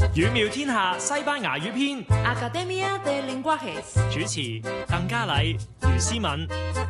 語妙天下西班牙語篇 Academia de Lenguajes 主持鄧嘉禮、余思敏。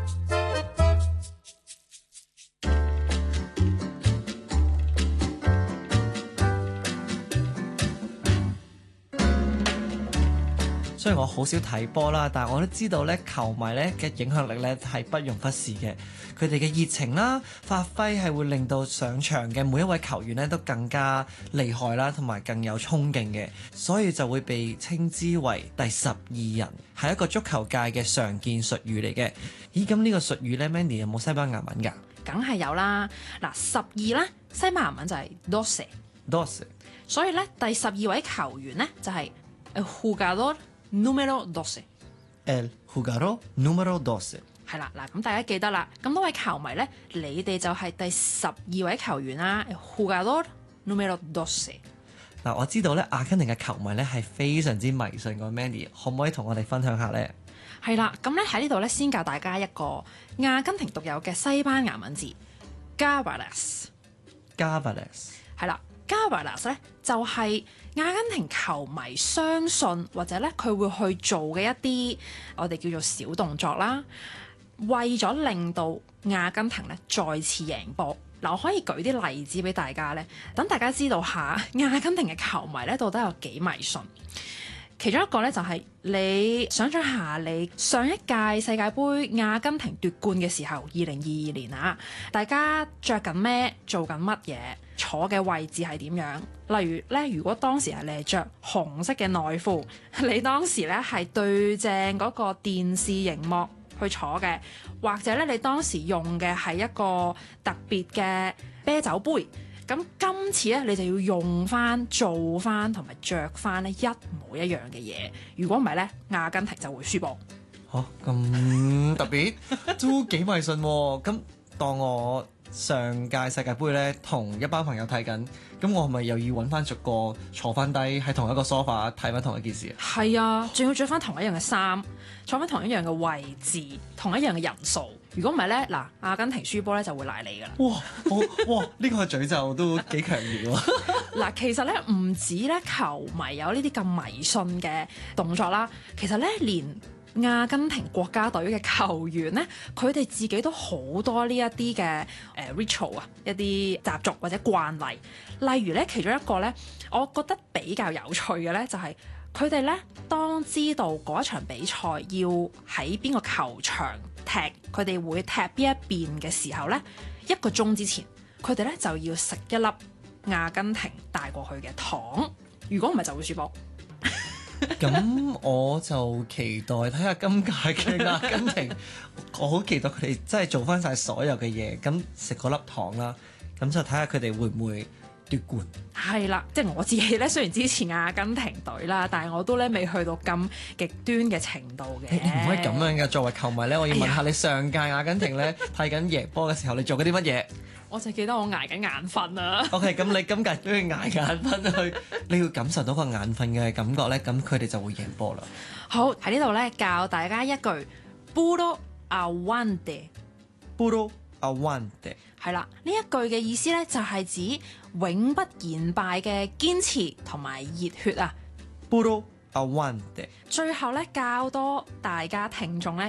雖然我好少睇波啦，但係我都知道咧，球迷咧嘅影響力咧係不容忽視嘅。佢哋嘅熱情啦、發揮係會令到上場嘅每一位球員咧都更加厲害啦，同埋更有衝勁嘅，所以就會被稱之為第12人，係一個足球界嘅常見術語嚟嘅。咦，咁呢個術語咧 ，Mandy 有冇西班牙文㗎？ 梗係有啦。嗱，12咧西班牙文就係 doce， 所以咧第12位球員咧就係 jugador número doce。El jugador número doce。 係啦，嗱咁大家記得啦。咁多位球迷咧，你哋就係第12位球員啦。jugador número doce。 嗱，我知道咧，阿根廷嘅球迷咧係非常之迷信個 Mandy， 可唔可以同我哋分享下咧？ 係啦，咁咧喺呢度咧先教大家一個阿根廷獨有嘅西班牙文字 Gárbaras。係啦。Gárbaras 咧就係阿根廷球迷相信或者咧佢會去做嘅一啲我哋叫做小動作啦，為咗令到阿根廷咧再次贏波。嗱，我可以舉啲例子俾大家咧，等大家知道下阿根廷嘅球迷咧到底有幾迷信。其中一個咧就係你想象下，你上一屆世界盃阿根廷奪冠嘅時候，2022年啊，大家着緊咩，做緊乜嘢，坐嘅位置係點樣？例如咧，如果當時係你係着紅色嘅內褲，你當時咧係對正嗰個電視熒幕去坐嘅，或者咧你當時用嘅係一個特別嘅啤酒杯。咁今次咧，你就要用翻、做翻同埋着翻咧一模一樣嘅嘢。如果唔係咧，阿根廷就會輸波。 咁特別都幾迷信喎。咁當我上屆世界盃咧，同一班朋友睇緊，咁我係咪又要揾翻逐個坐翻低喺同一個 sofa 睇翻同一件事啊？ 係啊，仲要着翻同一樣嘅衫，坐翻同一樣嘅位置，同一樣嘅人數。如果唔係咧，嗱，阿根廷輸波咧就會賴你噶啦。 哇！呢個詛咒都幾強烈喎。 嗱，其實咧唔止咧球迷有呢啲咁迷信嘅動作啦，其實咧連阿根廷國家隊嘅球員咧，佢哋自己都好多呢一啲嘅ritual 啊，一啲習俗或者慣例。例如咧，其中一個咧，我覺得比較有趣嘅咧，就係佢哋咧當知道嗰一場比賽要喺邊個球場踢，佢哋會踢邊一邊嘅時候咧，1個鐘之前，佢哋咧就要食一粒阿根廷帶過去嘅糖，如果唔係就會輸波。 咁我就期待睇下今屆嘅阿根廷，我好期待佢哋真係做翻晒所有嘅嘢，咁食嗰粒糖啦，咁就睇下佢哋會唔會奪冠。 係啦，即係我自己咧，雖然支持阿根廷隊啦，但係我都咧未去到咁極端嘅程度嘅。 你唔可以咁樣嘅，作為球迷咧，我要問下你上屆阿根廷咧睇緊贏波嘅時候，你做緊啲乜嘢？ 我就記得我捱緊眼瞓啊。 OK， 咁你今屆都要捱眼瞓去，你要感受到個眼瞓嘅感覺咧，咁佢哋就會贏波啦。 好，喺呢度咧教大家一句 puro aguante。puro aguante 係啦，呢一句嘅意思咧就係指永不言敗嘅堅持同埋熱血啊。 puro aguante。 最後咧教多大家聽眾咧